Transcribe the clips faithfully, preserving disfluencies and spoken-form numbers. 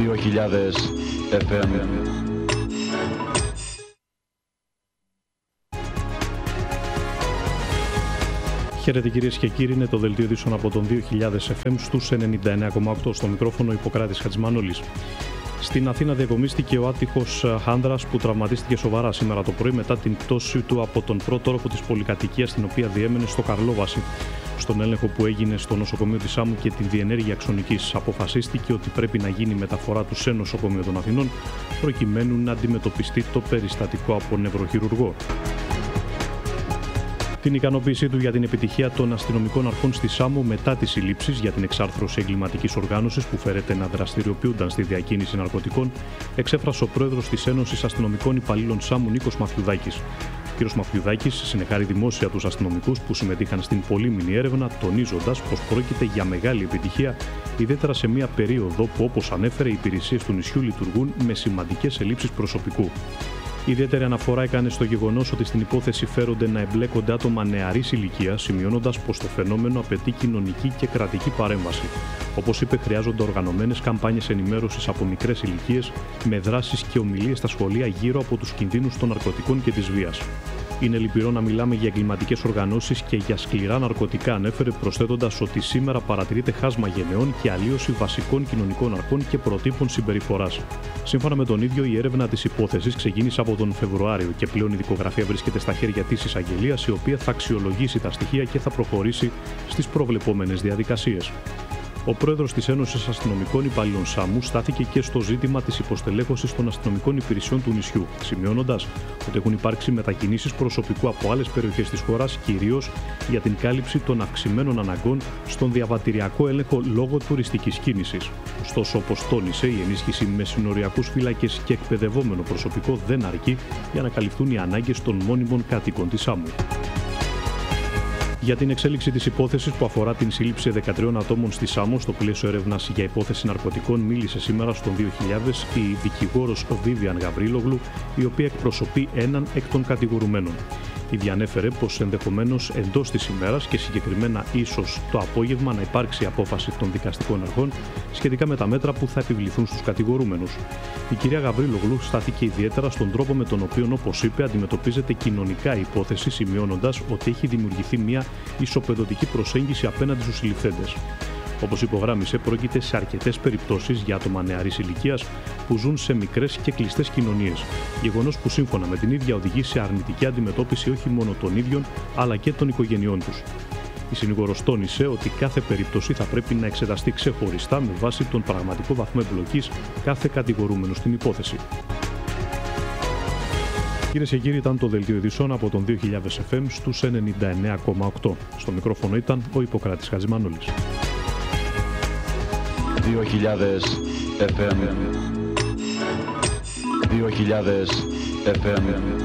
δύο χιλιάδες εφ εμ. Χαίρετε κυρίες και κύριοι, είναι το δελτίο ειδήσεων από τον δύο χιλιάδες εφ εμ στους ενενήντα εννέα κόμμα οκτώ. Στο μικρόφωνο Ιπποκράτης Χατζημανόλης. Στην Αθήνα διακομίστηκε ο άτυχος άνδρας που τραυματίστηκε σοβαρά σήμερα το πρωί μετά την πτώση του από τον πρώτο όροφο της πολυκατοικίας την οποία διέμενε στο Καρλόβαση. Στον έλεγχο που έγινε στο νοσοκομείο της Σάμου και την διενέργεια αξονικής, αποφασίστηκε ότι πρέπει να γίνει μεταφορά του σε νοσοκομείο των Αθηνών προκειμένου να αντιμετωπιστεί το περιστατικό από νευροχειρουργό. Την ικανοποίησή του για την επιτυχία των αστυνομικών αρχών στη Σάμο μετά τις συλλήψεις για την εξάρθρωση εγκληματικής οργάνωσης που φέρεται να δραστηριοποιούνταν στη διακίνηση ναρκωτικών, εξέφρασε ο πρόεδρος της Ένωσης Αστυνομικών Υπαλλήλων Σάμου, Νίκος Μαθιουδάκης. Ο κ. Μαθιουδάκης συνεχάρει δημόσια τους αστυνομικούς που συμμετείχαν στην πολύμηνη έρευνα, τονίζοντας πως πρόκειται για μεγάλη επιτυχία, ιδιαίτερα σε μια περίοδο που, όπως ανέφερε, οι υπηρεσίες του νησιού λειτουργούν με σημαντικές ελλείψεις προσωπικού. Ιδιαίτερη αναφορά έκανε στο γεγονός ότι στην υπόθεση φέρονται να εμπλέκονται άτομα νεαρής ηλικίας, σημειώνοντας πως το φαινόμενο απαιτεί κοινωνική και κρατική παρέμβαση. Όπως είπε, χρειάζονται οργανωμένες καμπάνιες ενημέρωσης από μικρές ηλικίες, με δράσεις και ομιλίες στα σχολεία γύρω από τους κινδύνους των ναρκωτικών και της βίας. Είναι λυπηρό να μιλάμε για εγκληματικές οργανώσεις και για σκληρά ναρκωτικά, ανέφερε, προσθέτοντας ότι σήμερα παρατηρείται χάσμα γενεών και αλλίωση βασικών κοινωνικών αρχών και προτύπων συμπεριφοράς. Σύμφωνα με τον ίδιο, η έρευνα της υπόθεσης ξεκίνησε από τον Φεβρουάριο και πλέον η δικογραφία βρίσκεται στα χέρια της εισαγγελίας, η οποία θα αξιολογήσει τα στοιχεία και θα προχωρήσει στις προβλεπόμενες διαδικασίες. Ο πρόεδρος της Ένωσης Αστυνομικών Υπαλλήλων Σάμου στάθηκε και στο ζήτημα της υποστελέχωσης των αστυνομικών υπηρεσιών του νησιού, σημειώνοντας ότι έχουν υπάρξει μετακινήσεις προσωπικού από άλλες περιοχές της χώρας, κυρίως για την κάλυψη των αυξημένων αναγκών στον διαβατηριακό έλεγχο λόγω τουριστικής κίνησης. Ωστόσο, όπως τόνισε, η ενίσχυση με συνοριακούς φύλακες και εκπαιδευόμενο προσωπικό δεν αρκεί για να καλυφθούν οι ανάγκες των μόνιμων κατοίκων της Σάμου. Για την εξέλιξη της υπόθεσης που αφορά την σύλληψη δεκατρείων ατόμων στη Σάμο στο πλαίσιο έρευνας για υπόθεση ναρκωτικών, μίλησε σήμερα στον δύο χιλιάδες η δικηγόρος Βίβιαν Γαβρίλογλου, η οποία εκπροσωπεί έναν εκ των κατηγορουμένων. Ήδη ανέφερε πως ενδεχομένως εντός της ημέρας και συγκεκριμένα ίσως το απόγευμα να υπάρξει απόφαση των δικαστικών αρχών σχετικά με τα μέτρα που θα επιβληθούν στους κατηγορούμενους. Η κυρία Γαβρίλογλου στάθηκε ιδιαίτερα στον τρόπο με τον οποίο, όπως είπε, αντιμετωπίζεται κοινωνικά η υπόθεση, σημειώνοντας ότι έχει δημιουργηθεί μια ισοπεδωτική προσέγγιση απέναντι στους συλληφθέντες. Όπως υπογράμμισε, πρόκειται σε αρκετές περιπτώσεις για άτομα νεαρής ηλικίας που ζουν σε μικρές και κλειστές κοινωνίες. Γεγονός που σύμφωνα με την ίδια οδηγεί σε αρνητική αντιμετώπιση όχι μόνο των ίδιων αλλά και των οικογενειών τους. Η συνήγορος τόνισε ότι κάθε περίπτωση θα πρέπει να εξεταστεί ξεχωριστά με βάση τον πραγματικό βαθμό εμπλοκής κάθε κατηγορούμενου στην υπόθεση. Κυρίες και κύριοι, ήταν το δελτίο ειδήσεων από τον δύο χιλιάδες εφ εμ στους ενενήντα εννέα κόμμα οκτώ. Στο μικρόφωνο ήταν ο Ιπποκράτης Χατζημανόλης. δύο χιλιάδες εφ εμ. δύο χιλιάδες εφ εμ.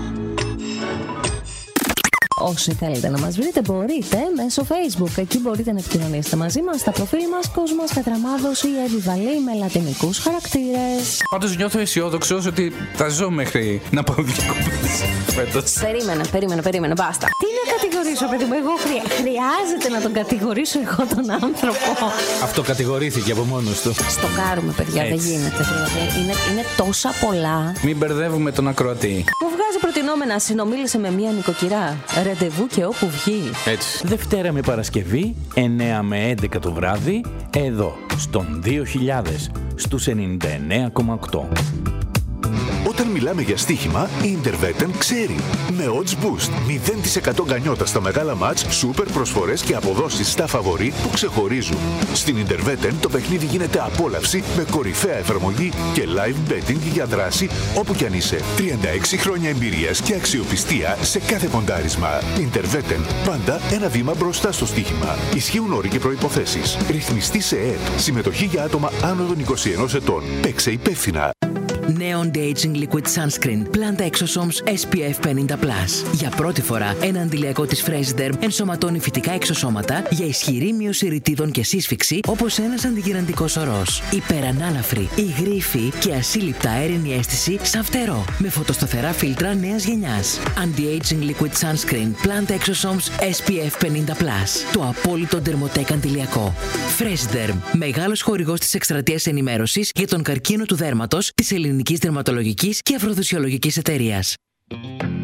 Όσοι θέλετε να μας βρείτε μπορείτε μέσω Facebook. Εκεί μπορείτε να επικοινωνήσετε μαζί μας στα προφίλ μας Κόσμος Κατραμάδος ή Εβιβαλή με λατινικούς χαρακτήρες. Πάντως νιώθω αισιόδοξος ότι θα ζω μέχρι να πάω διακοπές φέτος. Περίμενε, περίμενε, περίμενε, μπάστα. Τι να κατηγορήσω, παιδί μου, εγώ χρεια... χρειάζεται να τον κατηγορήσω εγώ τον άνθρωπο. Αυτό κατηγορήθηκε από μόνος του. Στο κάρουμε, παιδιά, έτσι. Δεν γίνεται. Δηλαδή, είναι, είναι τόσα πολλά. Μην μπερδεύουμε τον ακροατή. Μου βγάζει προτινόμενα, συνομίλησε με μία νοικοκυρά. Ραντεβού και όπου βγει. Έτσι. Δευτέρα με Παρασκευή, εννέα με έντεκα το βράδυ, εδώ, στον δύο χιλιάδες, στους ενενήντα εννέα κόμμα οκτώ. Όταν μιλάμε για στοίχημα, η Intervetten ξέρει. Με odds boost, μηδέν τοις εκατό γκανιότα στα μεγάλα μάτς, σούπερ προσφορές και αποδόσεις στα φαβορί που ξεχωρίζουν. Στην Intervetten το παιχνίδι γίνεται απόλαυση με κορυφαία εφαρμογή και live betting για δράση όπου κι αν είσαι. τριάντα έξι χρόνια εμπειρίας και αξιοπιστία σε κάθε ποντάρισμα. Intervetten, πάντα ένα βήμα μπροστά στο στοίχημα. Ισχύουν όροι και προϋποθέσεις. Ρυθμιστή σε ΕΕΠ. Συμμετοχή για άτομα άνω των είκοσι ενός ετών. Παίξε υπεύθυνα. Νέο Anti-Aging Liquid Sunscreen Plant Exosomes ες πι εφ πενήντα πλας. Για πρώτη φορά, ένα αντιλιακό της Freshderm ενσωματώνει φυτικά εξωσώματα για ισχυρή μείωση ρητίδων και σύσφυξη, όπως ένας αντιγυραντικός ορός. Υπερανάλαφρη, υγρήφη και ασύλληπτα αέρινη αίσθηση σαν φτερό. Με φωτοσταθερά φίλτρα νέας γενιάς. Anti-Aging Liquid Sunscreen Plant Exosomes ες πι εφ πενήντα πλας. Το απόλυτο ντερμοτέκ αντιλιακό. Freshderm, μεγάλος χορηγός της εκστρατείας ενημέρωσης για τον καρκίνο του δέρματος της Ελληνικής Δερματολογικής και Αφροδισιολογικής Εταιρείας.